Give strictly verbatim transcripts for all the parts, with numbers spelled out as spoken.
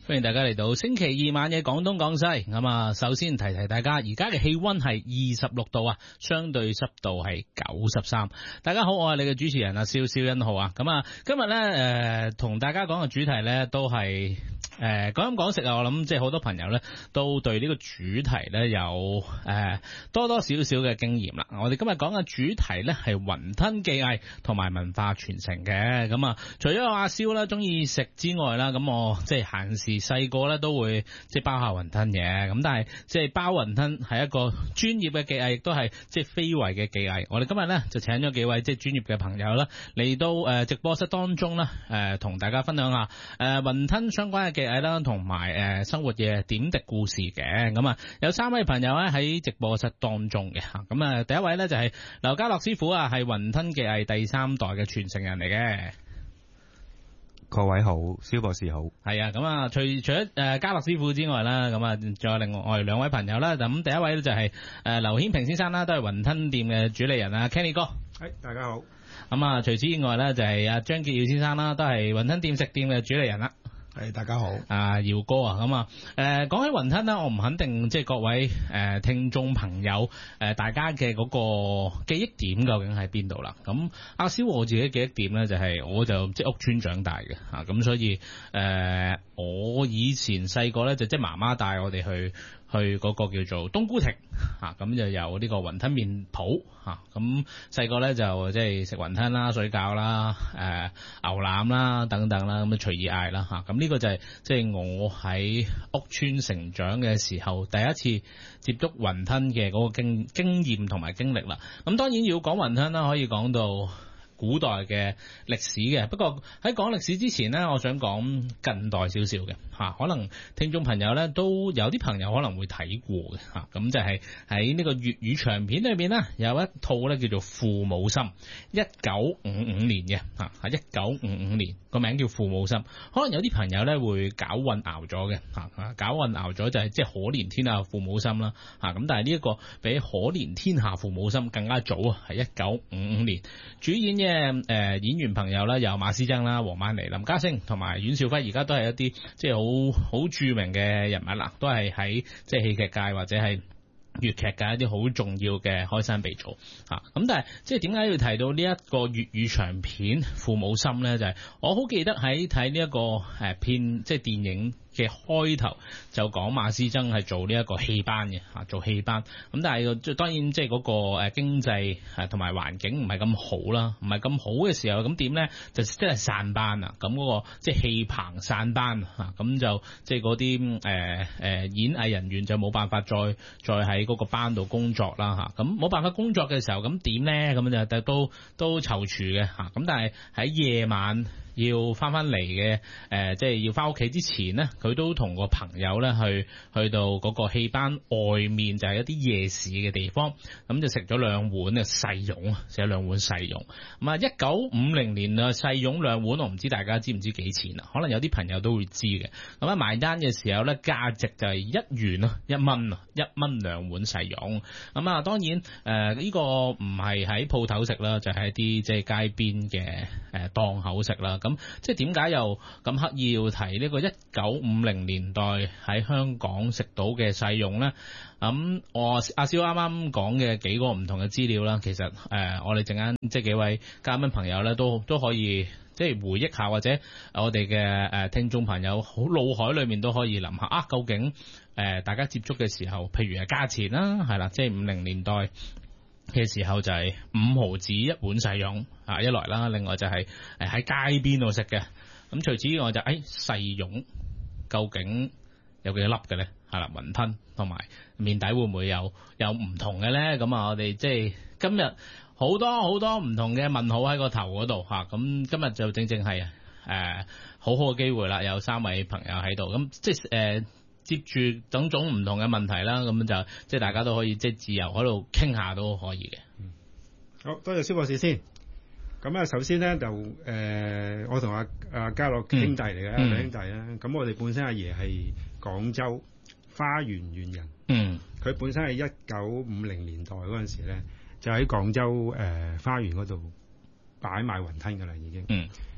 歡迎大家嚟到星期二晚嘅廣東廣西。咁啊，首先提提大家，而家嘅氣溫係二十六度啊，相對濕度係九十三。大家好，我係你嘅主持人啊，蕭蕭欣浩啊。咁啊，今日咧誒，同大家講嘅主題咧都係誒講飲講食啊。我諗即係好多朋友咧都對呢個主題咧有誒、呃、多多少少嘅經驗啦。我哋今日講嘅主題咧係雲吞技藝同埋文化傳承嘅。咁啊，除咗阿蕭啦中意食之外啦，咁我即係閒時細個咧都會即係包下雲吞嘅。咁但係即係包雲吞係一個專業嘅技藝，亦都係即係非遺嘅技藝。我哋今日咧就請咗幾位即係專業嘅朋友啦嚟到誒直播室當中啦，誒同大家分享下誒雲吞相關嘅技藝啦，同埋誒生活嘅點滴故事嘅。咁啊，有三位朋友咧喺直播室當中嘅吓。咁啊，第一位咧就係劉家樂師傅啊，係雲吞技藝第三代嘅傳承人嚟嘅。 各位好，蕭博士好。 係啊，咁啊，除除咗誒家樂師傅之外啦，咁啊，仲有另外我哋兩位朋友啦。咁第一位咧就係誒劉顯平先生啦，都係雲吞店嘅主理人啊 Kenny 哥。 係，大家好。 咁啊，除此以外咧就係阿張傑耀先生啦，都係雲吞店食店嘅主理人啦。 係，大家好。 啊，耀哥啊，咁啊，誒講起雲吞咧，我唔肯定即係各位誒聽眾朋友誒大家嘅嗰個記憶點究竟喺邊度啦？咁阿蕭我自己記憶點咧就係我就即係屋村長大嘅嚇，咁所以誒我以前細個咧就即係媽媽帶我哋去。去嗰個叫做冬菇亭嚇，咁就有呢個雲吞麵鋪嚇，咁細個咧就即係食雲吞啦、水餃啦、誒、呃、牛腩啦等等啦，咁啊隨意嗌啦嚇，咁呢個就係即係我喺屋村成長嘅時候第一次接觸雲吞嘅嗰個經經驗同埋經歷啦。咁當然要講雲吞啦，可以講到古代嘅歷史嘅，不過喺講歷史之前呢，我想講近代少少嘅嚇，可能聽眾朋友呢都有啲朋友可能會睇過嘅嚇，咁就係喺呢個粵語長片裏邊呢，有一套呢叫做《父母心》，一九五五年嘅嚇，係一九五五年，個名叫《父母心》，可能有啲朋友呢會搞混淆咗嘅嚇，搞混淆咗就係即係可憐天下父母心啦嚇，咁但係呢一個比可憐天下父母心更加早啊，係一九五五年，主演嘅。誒、呃、演員朋友啦，有馬師曾啦、黃曼梨、林家聲同埋阮兆輝，而家都係一啲即係好好著名嘅人物啦，都係喺即係戲劇界或者係粵劇界一啲好重要嘅開山鼻祖嚇。咁、啊、但係即係點解要提到呢一個粵語長片《父母心》咧？就係、是、我好記得喺睇呢一個誒片即係電影嘅開頭就講馬師曾係做呢一個戲班嘅嚇，做戲班咁，但係當然即係嗰個誒經濟誒同埋環境唔係咁好啦，唔係咁好嘅時候，咁點咧就即係散班啊，咁嗰個即係戲棚散班嚇，咁就即係嗰啲誒誒演藝人員就冇辦法再再喺嗰個班度工作啦嚇，咁冇辦法工作嘅時候，咁點咧咁就都都躊躇嘅嚇，咁但係喺夜晚要翻翻嚟嘅誒，即係要翻屋企之前呢，佢都同個朋友咧去去到嗰個戲班外面，就係一啲夜市嘅地方，咁就食咗兩碗嘅細蓉，食咗兩碗細蓉。咁啊，一九五零年啊，細蓉兩碗，我唔知大家知唔知幾錢啊？可能有啲朋友都會知嘅。咁啊，埋單嘅時候咧，價值就係一元啊，一蚊啊，一蚊兩碗細蓉。咁啊，當然誒呢、呃呢個唔係喺鋪頭食啦，就係、是、一啲即係街邊嘅誒檔口食啦。咁即係點解又咁刻意要提呢個一九五零年代喺香港食到嘅細蓉呢？咁、嗯、我阿蕭啱啱講嘅幾個唔同嘅資料啦，其實誒、呃、我哋陣間即係幾位嘉賓朋友呢都都可以即係回憶下，或者我哋嘅誒聽眾朋友好腦海裏面都可以諗下啊，究竟誒、呃、大家接觸嘅時候，譬如係價錢啦，係啦，即係五零年代嘅時候就係五毫子一碗細蓉啊，一來啦，另外就係誒喺街邊度食嘅。咁除此之外就誒細蓉究竟有幾多粒嘅咧？係啦，雲吞同埋麵底會唔會有有唔同嘅咧？咁啊，我哋即係今日好多好多唔同嘅問號喺個頭嗰度嚇。咁今日就正正係誒、呃、好好嘅機會啦，有三位朋友喺度。咁即係誒。呃接住種種唔同嘅問題啦，咁就即係大家都可以即係自由喺度傾下都可以嘅。 嗯，好多謝蕭博士先。咁啊，首先咧就誒、呃，我同阿阿家樂兄弟嚟嘅，兩、嗯、兄弟啦。咁、嗯、我哋本身阿爺係廣州花園縣人。嗯。佢本身係一九五零年代嗰陣時咧，就喺廣州誒、呃、花園嗰度擺賣雲吞㗎啦，已經。嗯。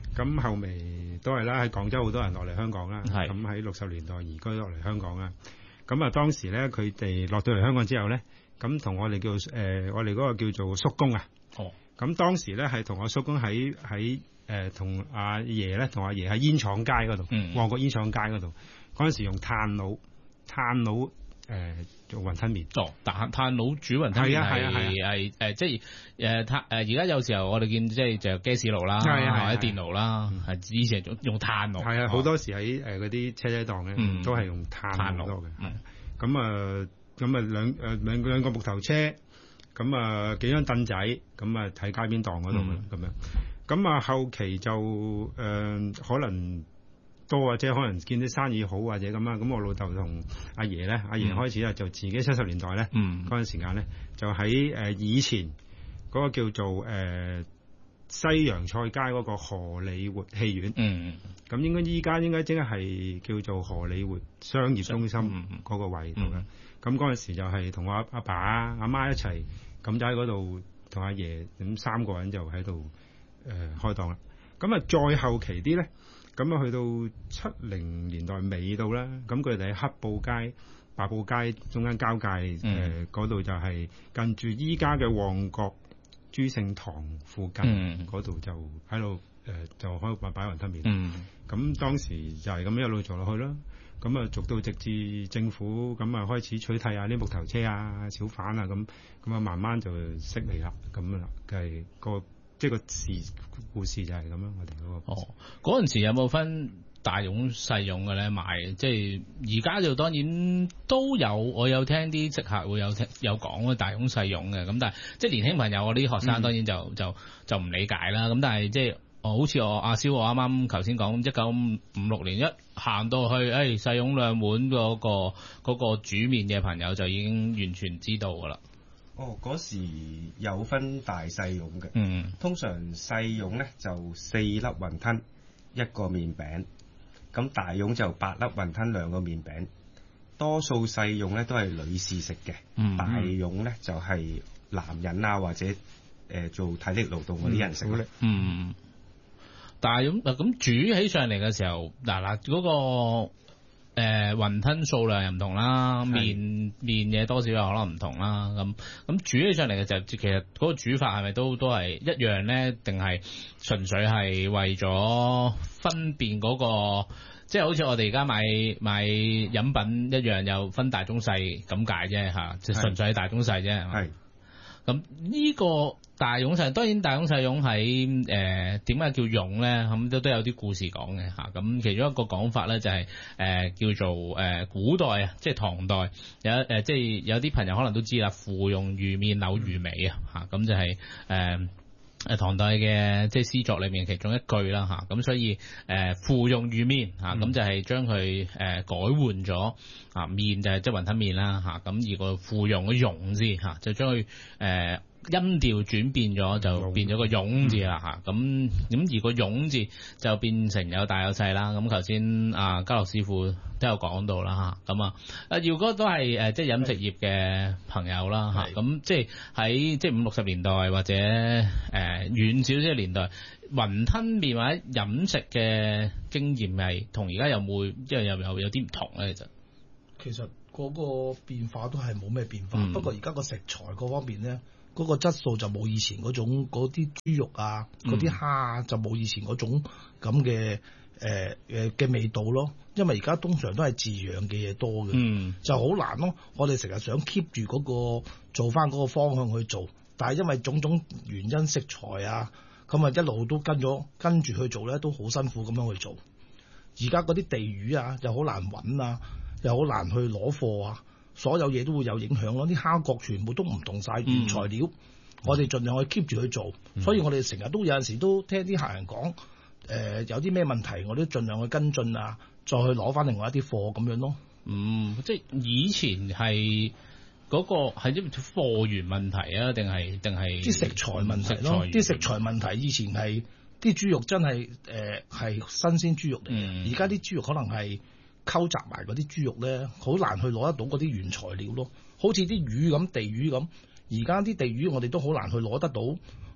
咁後尾都係啦，喺廣州好多人落嚟香港啦。 係咁喺六十年代移居落嚟香港啦。咁啊當時咧，佢哋落到嚟香港之後咧，咁同我哋叫誒、呃，我哋嗰個叫做叔公啊。 哦。咁當時咧係同我叔公喺喺誒同阿爺咧，同阿爺喺煙廠街嗰度， 嗯、 旺角煙廠街嗰度。嗰陣時用炭爐，炭爐誒、呃、做雲吞麵。 哦，炭炭爐煮雲吞麵係係係誒，即係誒炭誒而家有時候我哋見即係就 gas 爐啦，或者電爐啦，係、嗯、以前用用炭爐。係啊，好多時喺誒嗰啲車仔檔咧、嗯，都係用炭爐多嘅。咁啊咁啊兩誒兩兩個木頭車，咁啊幾張凳仔，咁啊喺街邊檔嗰度咁樣。咁啊後期就誒、呃、可能。多或者可能見啲生意好或者咁啊，咁我老豆同阿爺咧，阿爺開始咧就自己七十年代咧，嗰、嗯、陣時間咧就喺誒以前嗰個叫做誒、呃、西洋菜街嗰個荷里活戲院，咁、嗯、應該依家應該即係叫做荷里活商業中心嗰個位度啦。咁嗰陣時就係同我阿阿爸阿媽一齊，咁就喺嗰度同阿爺咁三個人就喺度誒開檔啦。咁啊再後期啲咧。咁啊，去到七零年代尾到啦，咁佢哋喺黑布街、白布街中間交界誒嗰度就係近住依家嘅旺角朱聖堂附近嗰度、嗯、就喺度誒就開擺擺雲吞麵。咁、嗯、當時就係咁一路做落去啦。咁啊，逐到直至政府咁啊開始取締啊啲木頭車啊、小販啊咁，咁啊慢慢就識嚟啦。咁啊，係個。即係個事故事就係咁樣，我哋嗰個。哦，嗰陣時有冇分大蓉細蓉嘅咧賣？即係而家就當然都有，我有聽啲食客會有聽有講大蓉細蓉嘅，咁但係即係年輕朋友我啲學生當然就、嗯、就就唔理解啦。咁但係即係好似我阿蕭我啱啱頭先講一九五六年一行到去，誒、哎、細蓉兩碗嗰、嗰個嗰、嗰個煮麵嘅朋友就已經完全知道㗎啦。 哦，嗰時有分大細蓉嘅，嗯，通常細蓉咧就四粒雲吞一個麵餅，咁大蓉就八粒雲吞兩個麵餅。多數細蓉咧都係女士食嘅、嗯，大蓉咧就係、是、男人啊或者誒、呃、做體力勞動嗰啲人食嘅。 嗯，大蓉嗱咁煮起上嚟嘅時候，嗱嗱嗰個。誒、呃、雲吞數量又唔同啦，麵麵嘢多少又可能唔同啦。咁咁煮起上嚟嘅時候，其實嗰個煮法係咪都都係一樣咧？定係純粹係為咗分辨嗰、嗰個，即係好似我哋而家買買飲品一樣，又分大中細咁解啫嚇，即係純粹係大中細啫。係咁呢個大蓉細，當然大蓉細蓉喺誒點解叫蓉咧？咁都都有啲故事講嘅嚇。咁其中一個講法咧就係、是、誒、呃、叫做誒、呃、古代啊，即係唐代有誒、呃、即係有啲朋友可能都知啦，芙蓉魚麵柳魚尾啊嚇，咁就係誒誒唐代嘅即係詩作裏面其中一句啦嚇。咁所以誒芙蓉魚麵嚇，咁就係將佢誒改換咗啊，麵就係即係雲吞麵啦嚇。咁而個芙蓉嘅蓉字嚇就將佢誒。呃音調轉變咗就變咗個蓉字啦嚇，咁咁而個蓉字就變成有大有細啦。咁頭先啊嘉樂師傅都有講到啦嚇，咁啊啊耀哥都係誒即係飲食業嘅朋友啦嚇，咁即係喺即係五六十年代或者誒、呃、遠少少嘅年代，雲吞麵或者飲食嘅經驗係同而家有冇即係有有有啲唔同咧？其實其實嗰個變化都係冇咩變化，嗯、不過而家個食材嗰方面咧。嗰、那個質素就冇以前嗰種嗰啲豬肉啊，嗰啲蝦啊，就冇以前嗰種咁嘅誒誒嘅味道咯。因為而家通常都係自養嘅嘢多嘅、嗯，就好難咯。我哋成日想 keep 住嗰個做翻嗰個方向去做，但係因為種種原因食材啊，咁啊一路都跟咗跟住去做咧，都好辛苦咁樣去做。而家嗰啲地魚啊，又好難揾啊，又好難去攞貨啊。所有嘢都會有影響咯，啲蝦角全部都唔同晒原材料，嗯、我哋盡量去 keep 住去做，嗯、所以我哋成日都有陣時都聽啲客人講，誒、呃、有啲咩問題，我都盡量去跟進啊，再去攞翻另外一啲貨咁樣咯。 嗯，即係以前係嗰、嗰個係啲貨源問題啊，定係定係啲食材問題咯？啲食材問題以前係啲豬肉真係誒係新鮮豬肉嚟嘅，而家啲豬肉可能係。溝雜埋嗰啲豬肉咧，好難去攞得到嗰啲原材料咯。好似啲魚咁，地魚咁，而家啲地魚我哋都好難去攞得到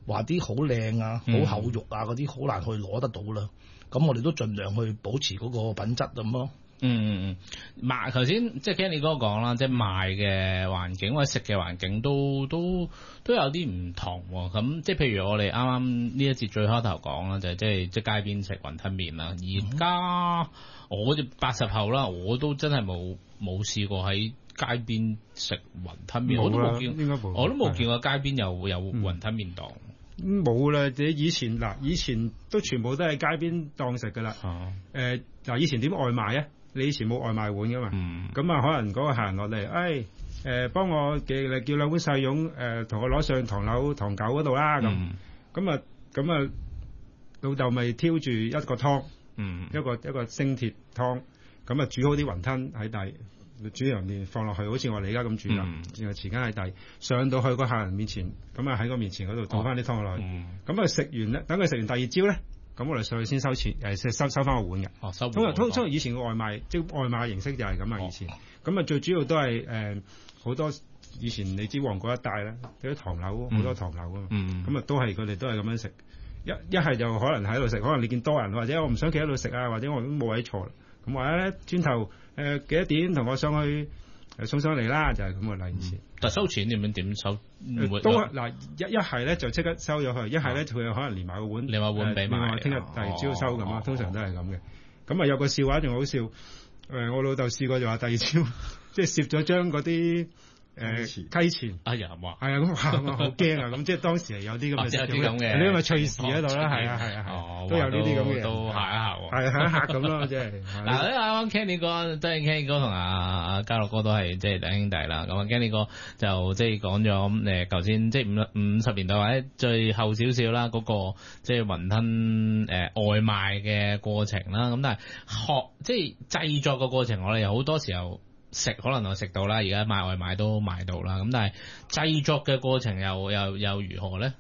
話啲好靚啊、好厚肉啊嗰啲好難去攞得到啦。咁我哋都盡量去保持嗰個品質咁咯。 嗯嗯嗯，賣頭先即係聽你哥講啦，即係賣嘅環境或者食嘅環境都都都有啲唔同喎。咁即係譬如我哋啱啱呢一節最開頭講啦，就係即係即係街邊食雲吞麵啦。而家我哋八十後啦，我都真係冇冇試過喺街邊食雲吞麵，我都冇見，應該冇，我都冇見過街邊有有雲吞麵檔。 冇啦，你以前嗱，以前都全部都係街邊檔食噶啦。誒、啊、嗱、呃，以前點外賣啊？你以前冇外賣碗噶嘛？咁、嗯、啊，可能嗰個客人落嚟，誒誒幫我嘅叫兩碗細蓉，誒同我攞上唐樓唐九嗰度啦。咁咁啊咁啊，老豆咪挑住一個湯，嗯、一個一個星鐵湯，咁啊煮好啲雲吞喺底。煮油麵放落去，好似我哋而家咁煮啦，然後匙羹喺底，上到去個客人面前，咁啊喺個面前嗰度倒翻啲湯落去，咁啊食完咧，等佢食完第二朝咧，咁我哋上去先收錢，誒收收翻個碗嘅。哦，收。通常通通常以前嘅外賣，即係外賣形式就係咁啊，以前。咁啊最主要都係誒好多以前你知旺角一帶咧，有啲唐樓好多唐樓啊嘛，咁啊都係佢哋都係咁樣食。一一係就可能喺度食，可能你見多人，或者我唔想企喺度食啊，或者我都冇位坐啦。咁或者咧轉頭誒幾多點同我上去誒送上嚟啦，就係咁嘅例子。 但收錢點樣點收？ 都嗱一一係咧就即刻收咗佢，一係咧佢又可能連埋個碗， 連埋碗俾埋， 聽日第二朝收咁啊，通常都係咁嘅。咁啊有個笑話仲好笑，誒我老豆試過就話第二朝即係攝咗張嗰啲。誒雞錢，哎呀話係啊，咁話我好驚啊！咁即係當時係有啲咁嘅，有啲咁嘅，有啲咁嘅趣事喺度啦，係啊係啊係，都有呢啲咁嘅， 都嚇一嚇喎， 係嚇一嚇咁咯，即係。 嗱，啱啱 Kenny 哥，即係 Kenny 哥同阿阿嘉樂哥都係即係兩兄弟啦。咁啊 Kenny 哥就即係講咗誒，頭先即係五五十年代或者最後少少啦，嗰個即係雲吞誒外賣嘅過程啦。咁但係學即係製作嘅過程，我哋有好多時候。食可能我食到啦，而家買外賣都買到啦。咁但係製作嘅過程又又又如何咧？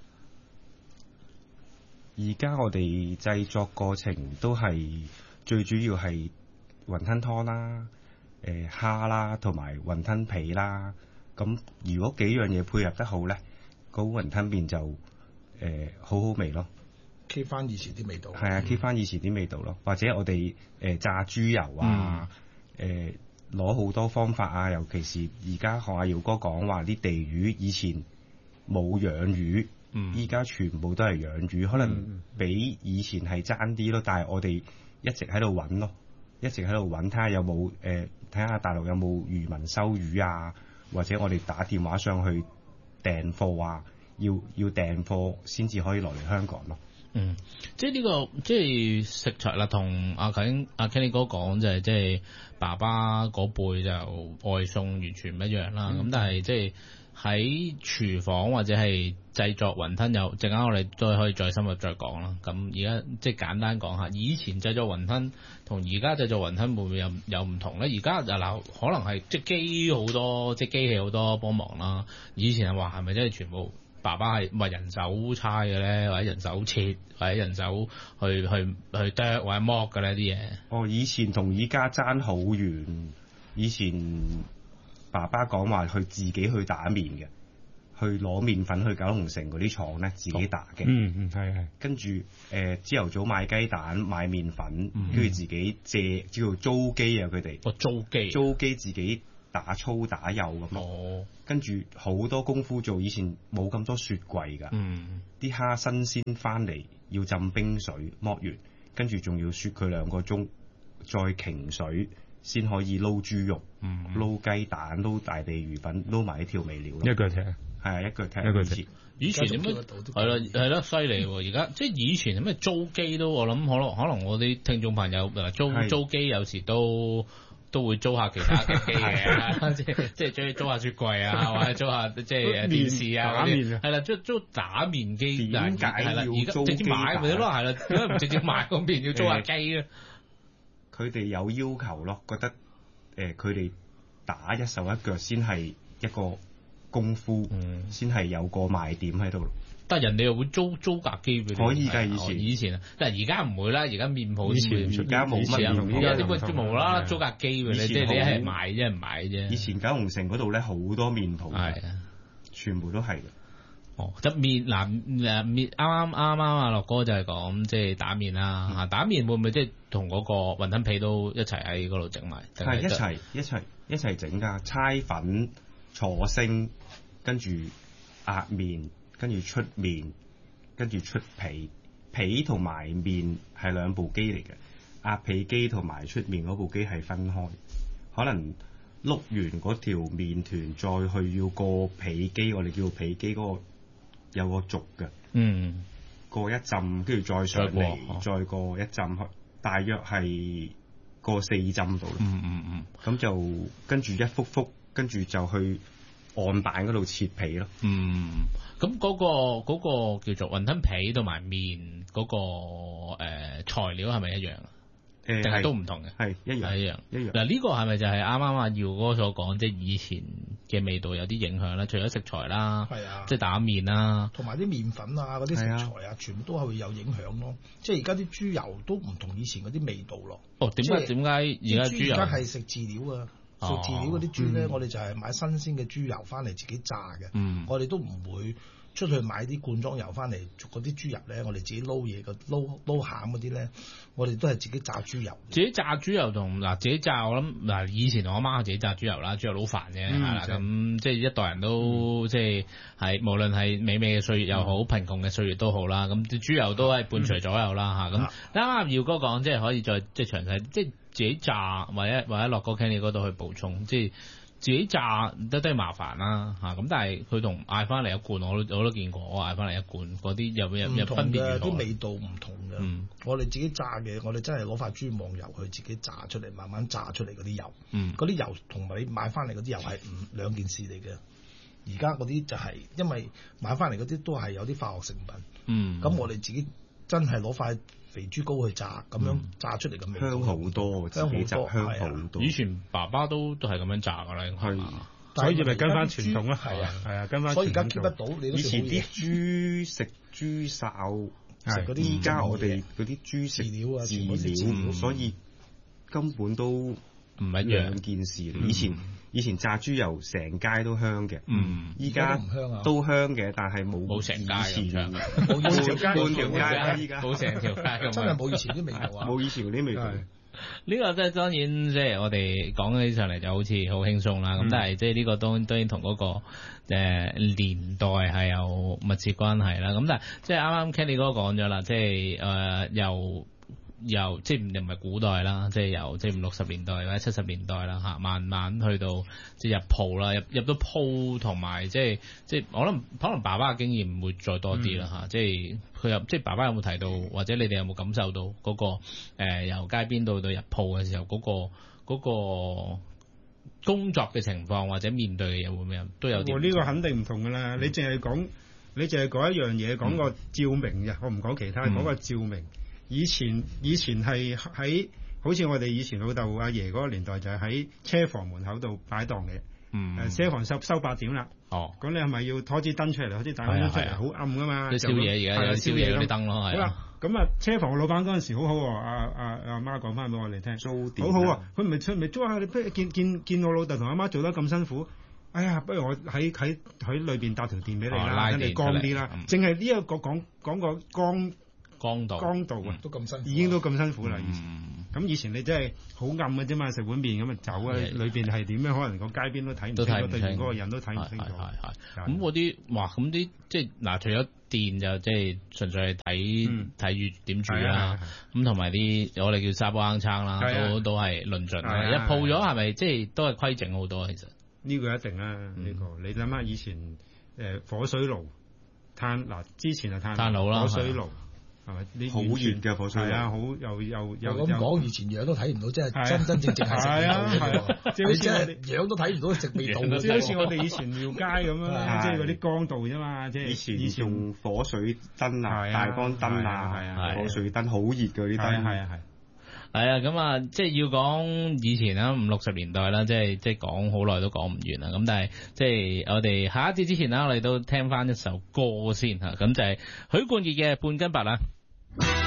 而家我哋製作過程都係最主要係雲吞湯啦、誒、呃、蝦啦，同埋雲吞皮啦。咁如果幾樣嘢配合得好咧，個雲吞麵就誒、呃、好好味咯。 keep 翻以前啲味道。 係啊 keep 翻以前啲味道咯。或者我哋誒、呃、炸豬油啊，誒、嗯。呃攞好多方法啊，尤其是而家學阿耀哥講話啲地魚以前冇養魚，依家、嗯、全部都係養魚，可能比以前係爭啲咯。但係我哋一直喺度揾咯，一直喺度揾，睇下有冇誒，睇下大陸有冇漁民收魚啊，或者我哋打電話上去訂貨啊，要要訂貨先至可以落嚟香港咯。 嗯，即係呢、這個即係食材啦，同阿緊阿 Kenny 哥講就係即係爸爸嗰輩就外送完全唔一樣啦。咁、嗯、但係即係喺廚房或者係製作雲吞有，陣間我哋再可以再深入再講啦。咁而家即係簡單講下，以前製作雲吞同而家製作雲吞會唔會有有唔同咧？而家嗱可能係即係機好多，即係機器好多幫忙啦。以前係話係咪真係全部？爸爸係咪人手猜嘅咧，或者人手切，或者人手去去去剁或者剝嘅咧啲嘢？ 哦，以前同而家爭好遠。以前爸爸講話佢自己去打麵嘅，去攞麵粉去九龍城嗰啲廠咧自己打嘅。 嗯嗯，係係。 跟住誒朝頭早買雞蛋買麵粉，跟住、嗯、自己借叫做租機啊佢哋。 哦，租機。 租機自己。打粗打幼咁咯，哦、跟住好多功夫做，以前冇咁多雪櫃㗎，啲、嗯、蝦新鮮翻嚟要浸冰水剝完，跟住仲要雪佢兩個鐘，再擎水先可以撈豬肉、撈、嗯、雞蛋、撈大地魚粉、撈埋啲調味料咯。 一腳踢，係啊，一腳踢， 一腳踢。 以前點樣？係啦，係啦，犀利喎！而家即係以前咩租機都，我諗可能可能我啲聽眾朋友嗱租的租機有時都。都會租下其他嘅機嘅，即係即係租租下雪櫃啊，或者租下即係電視啊嗰啲，係啦，租租打麵機。點解係啦？而家直接買咪得咯，係啦，點解唔直接買個麵要租下機咧？ 佢哋有要求咯，覺得誒佢哋打一手一腳先係一個功夫，先係、嗯、有個賣點喺度。 但係人哋又會租租架機俾你， 可以㗎以前， 以前啊，但係而家唔會啦，而家麵鋪以前而家冇乜， 而家啲乜無啦啦租架機俾你，即係你係買啫，唔買啫。 以前九龍城嗰度咧好多麵鋪， 係啊， 全部都係嘅。 哦，即麵嗱誒麵啱啱啱啱阿樂哥就係講即係打麵啦嚇，打麵會唔會即係同嗰個雲吞皮都一齊喺嗰度整埋？ 係一齊一齊一齊整㗎，搓粉、坐星，跟住壓麵，跟住出麵，跟住出皮，皮同埋麵係兩部機嚟嘅，壓皮機同埋出麵嗰部機係分開，可能碌完嗰條麵團再去要過皮機，我哋叫皮機嗰個。有個軸嘅， 嗯， 過一浸，跟住再上嚟，再過一浸，大約係過四浸度啦。 嗯嗯嗯， 咁就跟住一幅幅，跟住就去案板嗰度切皮咯。 嗯，咁嗰個嗰個叫做雲吞皮同埋麵嗰個誒材料係咪一樣啊？ 誒定係都唔同嘅， 係一樣一樣一樣。 嗱呢個係咪就係啱啱阿耀哥所講，即係以前嘅味道有啲影響啦？除咗食材啦， 係啊， 即係打麵啦， 同埋啲麵粉啊嗰啲食材啊，全部都係會有影響咯。即係而家啲豬油都唔同以前嗰啲味道咯。 哦，點解點解而家豬油？ 而家係食飼料啊，食飼料嗰啲豬咧， 哦嗯、 我哋就係買新鮮嘅豬油翻嚟自己炸嘅。 嗯， 我哋都唔會出去買啲罐裝油翻嚟，嗰啲豬油咧，我哋自己撈嘢嘅撈撈餡嗰啲咧，我哋都係自己炸豬油。 自己炸豬油同嗱自己炸，我諗嗱以前同我媽自己炸豬油啦，豬油好煩嘅係啦，咁即係一代人都、嗯、即係係無論係美美嘅歲月又好，貧、嗯、窮嘅歲月都好啦，咁啲豬油都係伴隨左右啦嚇。咁啱啱耀哥講，即係可以再即係詳細，即係自己炸或者或者落個 Kenny 嗰度去補充，即係。自己炸都都係麻煩啦嚇，咁但係佢同嗌翻嚟一罐，我都我都見過，我嗌翻嚟一罐嗰啲有有有分別嘅， 啲味道唔同嘅。 嗯，我哋自己炸嘅，我哋真係攞塊豬網油去自己炸出嚟，慢慢炸出嚟嗰啲油。 嗯， 嗰啲油同你買翻嚟嗰啲油係唔兩件事嚟嘅。而家嗰啲就係、是、因為買翻嚟嗰啲都係有啲化學成分。 嗯， 咁我哋自己真係攞塊肥豬膏去炸，咁樣炸出嚟嘅味道香好多， 香好多， 香好多。 以前爸爸都都係咁樣炸㗎啦，係， 所以咪跟翻傳統咯，係啊，係啊，跟翻。 所以而家 keep 得到，你都以前啲豬食豬潲，食嗰啲，而家我哋嗰啲豬食料啊， 飼料，所以根本都唔一樣兩件事。以前以前炸豬油成街都香嘅， 嗯， 依家都香嘅，但係冇冇成街咁香， 冇半條街半條街啦，依家冇成條街咁， 真係冇以前啲味道啊， 冇以前嗰啲味道。 呢個即係當然，即係我哋講起上嚟就好似好輕鬆啦。咁、嗯、但係即係呢個當當然同嗰個誒年代係有密切關係啦。咁但係即係啱啱 Kenny 哥講咗啦，即係誒由由即係唔係古代啦，即係由即係五六十年代或者七十年代啦嚇，慢慢去到即係入鋪啦，入入到鋪同埋即係即係我諗可能爸爸嘅經驗會再多啲啦嚇，即係佢入即係爸爸有冇提到，或者你哋有冇感受到嗰、嗰個誒、呃、由街邊到到入鋪嘅時候嗰、嗰個嗰、嗰個工作嘅情況或者面對嘅嘢會唔會有都有啲？ 呢、哦呢個肯定唔同㗎啦、嗯，你淨係講你淨係講一樣嘢，講個照明嘅，我唔講其他，講、嗯、個照明。以前以前係喺好似我哋以前老豆阿爺嗰個年代就係喺車房門口度擺檔嘅， 嗯， 誒車房收收八點啦， 哦， 咁你係咪要拖支燈出嚟，攞支大燈出嚟，好暗噶嘛？ 即係燒嘢而家有燒嘢嗰啲燈咯，係。好啦， 咁啊車房老闆嗰陣時好好喎，阿阿阿媽講翻俾我哋聽， 租電， 好好啊，佢唔係出唔係租下你，不如見見見我老豆同阿媽做得咁辛苦，哎呀，不如我喺喺喺裏邊搭條電俾你啦，等你光啲啦，淨係呢一個講講個光。 光度， 光度啊， 都咁辛苦， 已經都咁辛苦啦。 嗯、 以前，咁以前你真係好暗嘅啫嘛，食碗麵咁啊走啊，裏邊係點樣？可能個街邊都睇唔清楚，對面嗰個人都睇唔清楚。係係咁嗰啲，哇！咁啲即係嗱，除咗電就即係純粹係睇睇住點煮啦。咁同埋啲我哋叫沙煲罌罉啦，都都係論盡啦。一鋪咗係咪即係都係規整好多？其實呢個一定啦，呢、嗯呢個你諗下以前誒、呃、火水爐炭嗱，之前係炭炭爐啦， 火水爐。係咪？你好熱嘅火水爐，係啊， 好又又又咁講，以前樣都睇唔到，即係真真正正係食味道嘅。即係好似我哋樣都睇唔到食味道嘅， 即係好似我哋以前廟街咁樣，即係嗰啲光道啫嘛。即係以前以前用火水燈啊、大光燈啊、火水燈好熱嘅啲燈。 係啊係。 係啊，咁啊，即係要講以前啦，五六十年代啦，即係即係講好耐都講唔完啦。咁但係即係我哋下一節之前啦，我哋都聽翻一首歌先嚇，咁就係許冠傑嘅《半斤八兩》。